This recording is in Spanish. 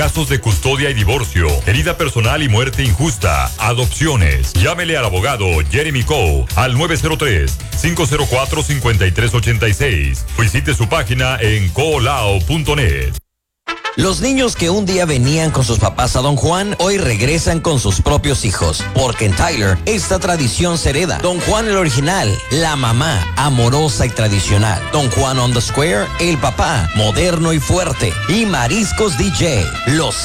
Casos de custodia y divorcio, herida personal y muerte injusta, adopciones. Llámele al abogado Jeremy Coe al 903-504-5386. Visite su página en coolao.net. Los niños que un día venían con sus papás a Don Juan, hoy regresan con sus propios hijos. Porque en Tyler, esta tradición se hereda. Don Juan el original, la mamá, amorosa y tradicional. Don Juan on the Square, el papá, moderno y fuerte. Y Mariscos DJ, los